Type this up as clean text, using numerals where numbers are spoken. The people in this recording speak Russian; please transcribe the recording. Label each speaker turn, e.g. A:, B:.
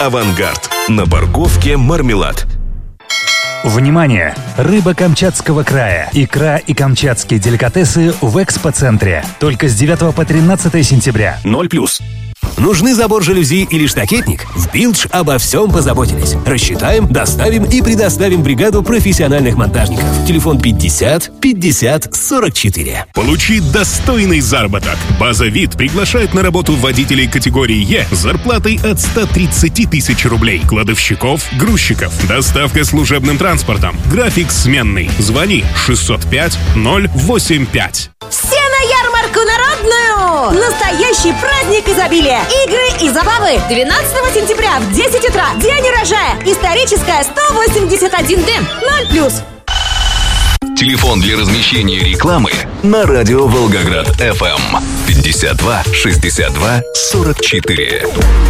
A: «Авангард». На парковке «Мармелад».
B: Внимание! Рыба Камчатского края, икра и камчатские деликатесы в экспоцентре. Только с 9 по 13 сентября.
C: 0+. Нужны забор жалюзи или штакетник? В Билдж обо всем позаботились. Рассчитаем, доставим и предоставим бригаду профессиональных монтажников. Телефон 50 50 44.
D: Получи достойный заработок. База ВИД приглашает на работу водителей категории Е с зарплатой от 130 тысяч рублей, кладовщиков, грузчиков. Доставка служебным транспортом. График сменный. Звони 605 085.
E: Все на ярмарку народную! Настоящий праздник изобилия! Игры и забавы! 12 сентября в 10 утра. День урожая! Историческая 181Д. 0+.
A: Телефон для размещения рекламы на радио Волгоград FM 52 62 44.